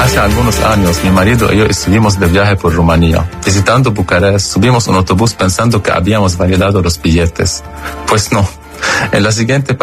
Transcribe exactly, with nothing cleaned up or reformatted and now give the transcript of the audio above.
Hace algunos años, mi marido y yo estuvimos de viaje por Rumanía. Visitando Bucarest, subimos un autobús pensando que habíamos validado los billetes. Pues no. En la siguiente